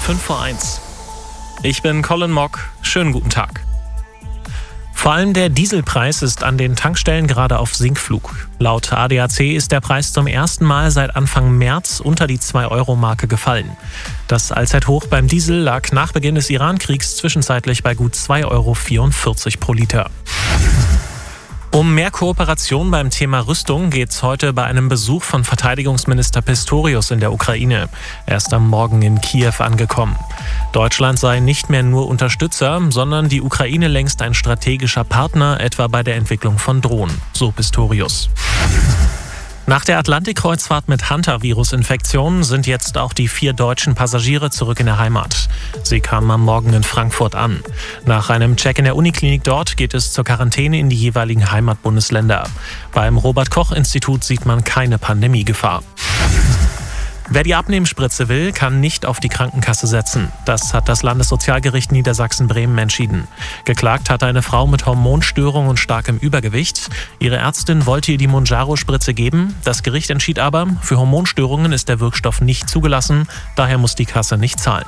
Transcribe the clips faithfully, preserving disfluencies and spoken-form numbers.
fünf vor eins. Ich bin Colin Mock. Schönen guten Tag. Vor allem der Dieselpreis ist an den Tankstellen gerade auf Sinkflug. Laut A D A C ist der Preis zum ersten Mal seit Anfang März unter die zwei Euro Marke gefallen. Das Allzeithoch beim Diesel lag nach Beginn des Iran-Kriegs zwischenzeitlich bei gut zwei Euro vierundvierzig pro Liter. Um mehr Kooperation beim Thema Rüstung geht's heute bei einem Besuch von Verteidigungsminister Pistorius in der Ukraine. Er ist am Morgen in Kiew angekommen. Deutschland sei nicht mehr nur Unterstützer, sondern die Ukraine längst ein strategischer Partner, etwa bei der Entwicklung von Drohnen, so Pistorius. Nach der Atlantikkreuzfahrt mit Hantavirus-Infektionen sind jetzt auch die vier deutschen Passagiere zurück in der Heimat. Sie kamen am Morgen in Frankfurt an. Nach einem Check in der Uniklinik dort geht es zur Quarantäne in die jeweiligen Heimatbundesländer. Beim Robert-Koch-Institut sieht man keine Pandemiegefahr. Wer die Abnehmspritze will, kann nicht auf die Krankenkasse setzen. Das hat das Landessozialgericht Niedersachsen-Bremen entschieden. Geklagt hatte eine Frau mit Hormonstörung und starkem Übergewicht. Ihre Ärztin wollte ihr die Mounjaro-Spritze geben. Das Gericht entschied aber, für Hormonstörungen ist der Wirkstoff nicht zugelassen. Daher muss die Kasse nicht zahlen.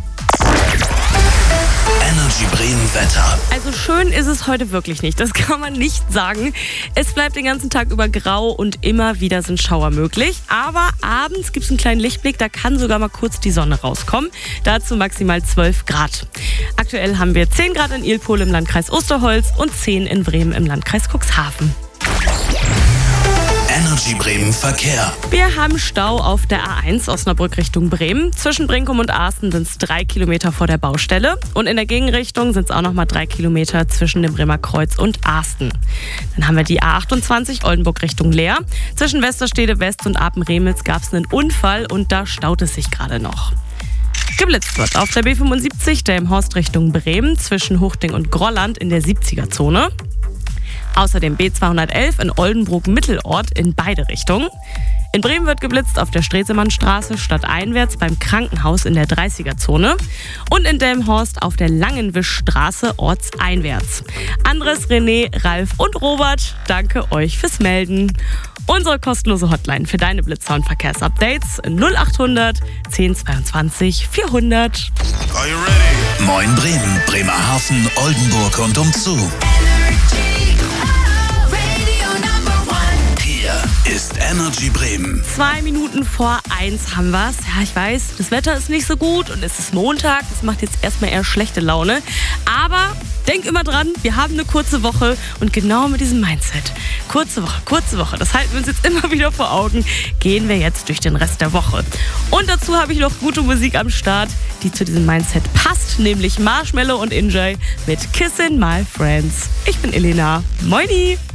Energy Bremen Wetter. Also schön ist es heute wirklich nicht, das kann man nicht sagen. Es bleibt den ganzen Tag über grau und immer wieder sind Schauer möglich. Aber abends gibt es einen kleinen Lichtblick, da kann sogar mal kurz die Sonne rauskommen. Dazu maximal zwölf Grad. Aktuell haben wir zehn Grad in Ilpol im Landkreis Osterholz und zehn in Bremen im Landkreis Cuxhaven. Energy Bremen Verkehr. Wir haben Stau auf der A eins Osnabrück Richtung Bremen. Zwischen Brinkum und Asten sind es drei Kilometer vor der Baustelle. Und in der Gegenrichtung sind es auch nochmal drei Kilometer zwischen dem Bremer Kreuz und Asten. Dann haben wir die A achtundzwanzig Oldenburg Richtung Leer. Zwischen Westerstede West und Apen-Remitz gab es einen Unfall und da staut es sich gerade noch. Geblitzt wird auf der B fünfundsiebzig Delmenhorst Richtung Bremen zwischen Huchting und Grolland in der siebziger-Zone. Außerdem B zweihundertelf in Oldenburg-Mittelort in beide Richtungen. In Bremen wird geblitzt auf der Stresemannstraße stadteinwärts beim Krankenhaus in der dreißiger-Zone und in Delmenhorst auf der Langenwischstraße ortseinwärts. Andres, René, Ralf und Robert, danke euch fürs Melden. Unsere kostenlose Hotline für deine Blitzer- und Verkehrsupdates null achthundert zehn zweiundzwanzig vierhundert. Are you ready? Moin Bremen, Bremerhaven, Oldenburg und umzu. Ist Energy Bremen. Zwei Minuten vor eins haben wir's. Ja, ich weiß, das Wetter ist nicht so gut und es ist Montag. Das macht jetzt erstmal eher schlechte Laune. Aber denk immer dran, wir haben eine kurze Woche und genau mit diesem Mindset, kurze Woche, kurze Woche, das halten wir uns jetzt immer wieder vor Augen, gehen wir jetzt durch den Rest der Woche. Und dazu habe ich noch gute Musik am Start, die zu diesem Mindset passt, nämlich Marshmello und Injay mit Kissin' My Friends. Ich bin Elena. Moini!